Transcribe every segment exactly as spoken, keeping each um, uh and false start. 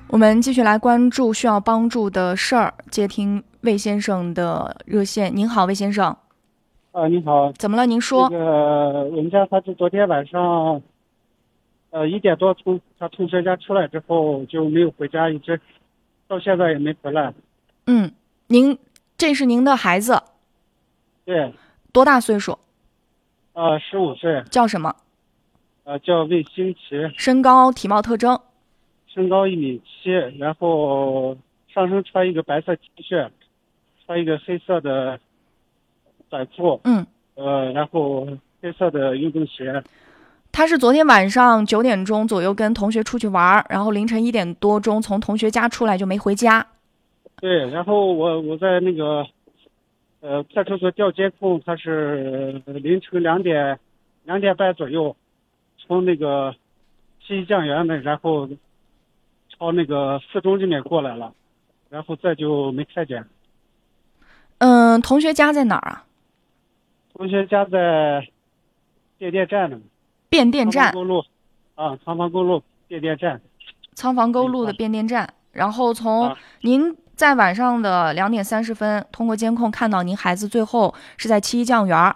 我们继续来关注需要帮助的事儿，接听魏先生的热线。您好，魏先生。 啊，你好。 怎么了？您说。 这个我们家他是昨天晚上，呃一点多从他同学家出来之后就没有回家，一直到现在也没回来。 嗯，您这是您的孩子？ 对。 多大岁数？ 呃，十五岁。 叫什么？ 呃，叫魏新奇。 身高、体貌特征？ 身高一米七，然后上身穿一个白色 T 恤，穿一个黑色的短裤。 嗯。 呃，然后黑色的运动鞋。 他是昨天晚上九点钟左右跟同学出去玩，然后凌晨一点多钟从同学家出来就没回家。 对，然后我我在那个呃派出所调监控，他是凌晨两点两点半左右从那个七一酱园那，然后朝那个四中这边过来了，然后再就没看见。 嗯，同学家在哪儿啊？ 同学家在变电站呢。 变电站。 仓房沟路啊，仓房沟路变电站。 仓房沟路的变电站。然后从您在晚上的两点三十分通过监控看到您孩子最后是在七一酱园。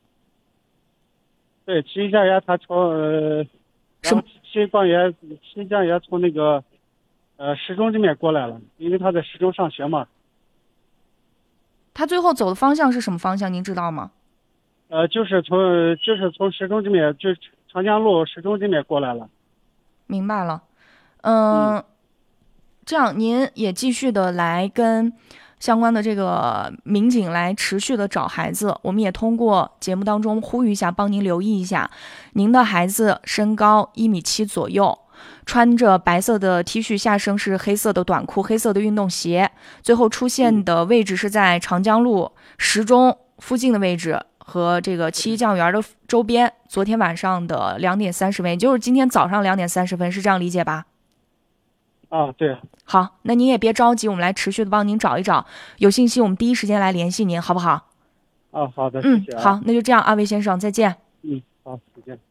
对，七一酱园他从呃，然后七一酱园七一酱园从那个呃十中这边过来了，因为他在十中上学嘛。 他最后走的方向是什么方向？您知道吗？ 呃，就是从就是从十中这边，就长江路十中这边过来了。 明白了。嗯，嗯这样您也继续的来跟相关的这个民警来持续的找孩子。我们也通过节目当中呼吁一下，帮您留意一下，您的孩子身高一米七左右，穿着白色的 T 恤，下身是黑色的短裤，黑色的运动鞋，最后出现的位置是在长江路十中附近的位置和这个七一酱园的周边。昨天晚上的两点三十分，也就是今天早上两点三十分，是这样理解吧？ 啊，对。 好，那您也别着急，我们来持续的帮您找一找，有信息我们第一时间来联系您，好不好？ 啊，好的， 嗯， 谢谢啊。 好，那就这样，二位先生，再见。 嗯，好，再见。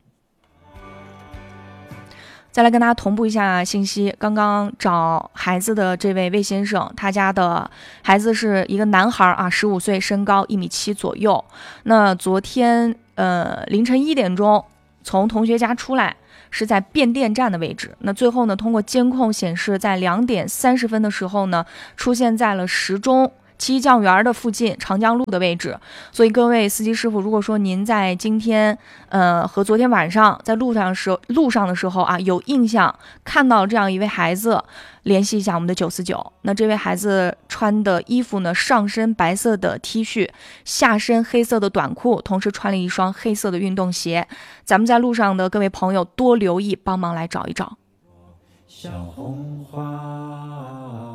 再来跟大家同步一下信息，刚刚找孩子的这位魏先生，他家的孩子是一个男孩啊，十五岁，身高一米七左右。那昨天呃凌晨一点钟从同学家出来，是在变电站的位置。那最后呢，通过监控显示，在两点三十分的时候呢，出现在了十中七一酱园的附近长江路的位置。所以各位司机师傅，如果说您在今天呃和昨天晚上在路上时路上的时候啊有印象看到这样一位孩子，联系一下我们的九四九。那这位孩子穿的衣服呢，上身白色的 T 恤，下身黑色的短裤，同时穿了一双黑色的运动鞋。咱们在路上的各位朋友多留意，帮忙来找一找。小红花。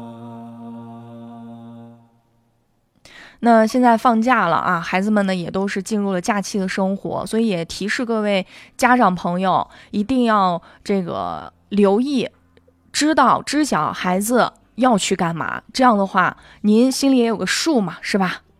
那现在放假了啊，孩子们呢也都是进入了假期的生活，所以也提示各位家长朋友一定要这个留意，知道知晓孩子要去干嘛，这样的话您心里也有个数嘛，是吧？